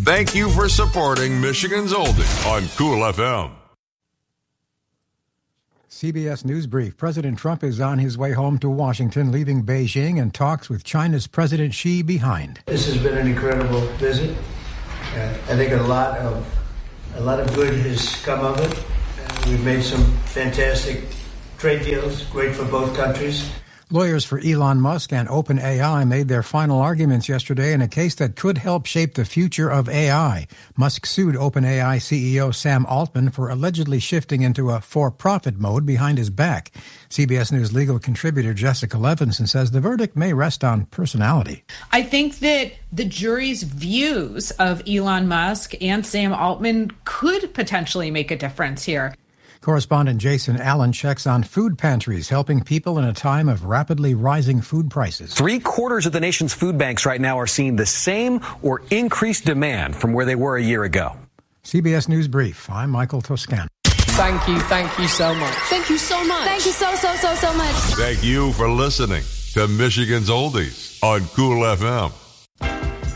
Thank you for supporting Michigan's Oldie on Cool FM. CBS News Brief. President Trump is on his way home to Washington, leaving Beijing and talks with China's President Xi behind. This has been an incredible visit. I think a lot of good has come of it. We've made some fantastic trade deals, great for both countries. Lawyers for Elon Musk and OpenAI made their final arguments yesterday in a case that could help shape the future of AI. Musk sued OpenAI CEO Sam Altman for allegedly shifting into a for-profit mode behind his back. CBS News legal contributor Jessica Levinson says the verdict may rest on personality. I think that the jury's views of Elon Musk and Sam Altman could potentially make a difference here. Correspondent Jason Allen checks on food pantries, helping people in a time of rapidly rising food prices. 3/4 of the nation's food banks right now are seeing the same or increased demand from where they were a year ago. CBS News Brief. I'm Michael Toscano. Thank you so much. Thank you so much. Thank you so much. Thank you for listening to Michigan's Oldies on Cool FM.